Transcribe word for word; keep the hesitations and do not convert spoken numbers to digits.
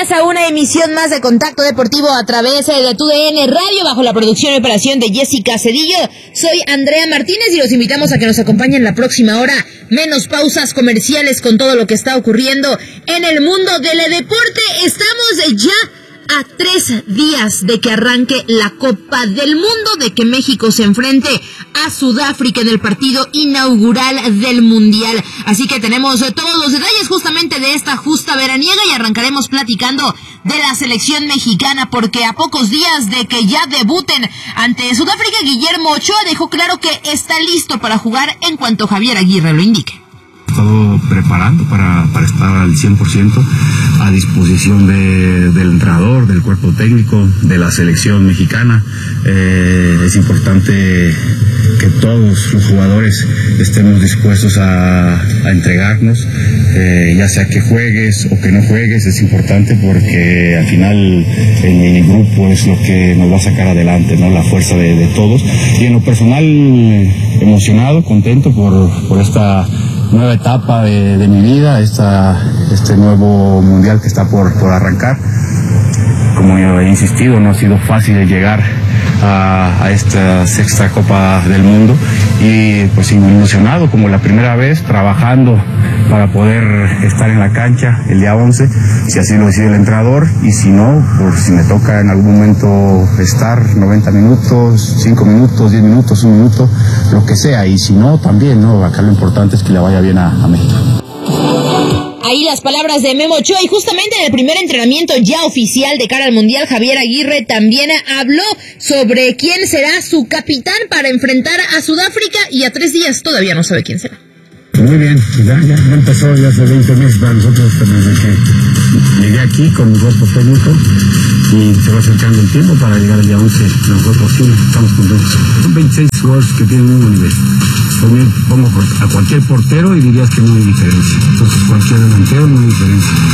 bienvenidas a una emisión más de Contacto Deportivo a través de tu D N Radio, bajo la producción y operación de Jessica Cedillo. Soy Andrea Martínez y los invitamos a que nos acompañen la próxima hora. Menos pausas comerciales con todo lo que está ocurriendo en el mundo del deporte. Estamos ya a tres días de que arranque la Copa del Mundo, de que México se enfrente a Sudáfrica en el partido inaugural del Mundial. Así que tenemos todos los detalles justamente de esta justa veraniega y arrancaremos platicando de la selección mexicana, porque a pocos días de que ya debuten ante Sudáfrica, Guillermo Ochoa dejó claro que está listo para jugar en cuanto Javier Aguirre lo indique. Estado preparando para, para estar al cien por ciento a disposición de, del entrenador, del cuerpo técnico, de la selección mexicana. Eh, es importante que todos los jugadores estemos dispuestos a, a entregarnos, eh, ya sea que juegues o que no juegues, es importante porque al final el grupo es lo que nos va a sacar adelante, ¿no? La fuerza de, de todos. Y en lo personal, emocionado, contento por, por esta nueva etapa de, de mi vida, esta, este nuevo mundial que está por, por arrancar. Como yo he insistido, no ha sido fácil llegar a, a esta sexta Copa del Mundo y pues emocionado como la primera vez, trabajando para poder estar en la cancha el día once, si así lo decide el entrenador, y si no, por si me toca en algún momento estar noventa minutos, cinco minutos, diez minutos, un minuto, lo que sea, y si no, también, ¿no? Acá lo importante es que le vaya bien a, a México. Ahí las palabras de Memo Ochoa, y justamente en el primer entrenamiento ya oficial de cara al Mundial, Javier Aguirre también habló sobre quién será su capitán para enfrentar a Sudáfrica, y a tres días todavía no sabe quién será. Muy bien, ya, ya, ya empezó ya hace veinte meses para nosotros, desde que llegué aquí con mi cuerpo técnico, y se va acercando el tiempo para llegar al día once, lo mejor posible, estamos contentos. Son veintiséis jugadores que tienen un nivel. También pongo a cualquier portero y dirías que no hay diferencia. Entonces cualquier delantero no hay diferencia.